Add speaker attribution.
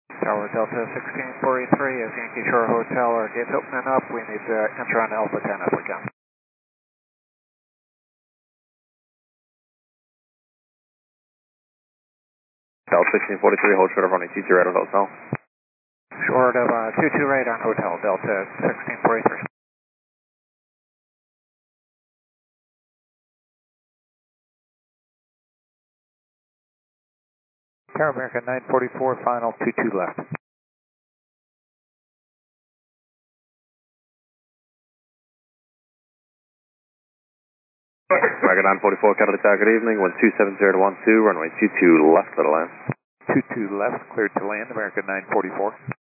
Speaker 1: Tower Delta 1643 is Yankee Shore Hotel. Our gate's opening up. We need to enter on Alpha 10 if we can.
Speaker 2: Delta 1643, hold short of runway 22 right on hotel.
Speaker 1: Short of 22 right on Hotel Delta 1643. Tower America 944, final 22 left.
Speaker 2: America 944, Canada Tower, good evening. 127.0 to 12, runway 22 left of the land.
Speaker 1: 22 left, cleared to land, America 944.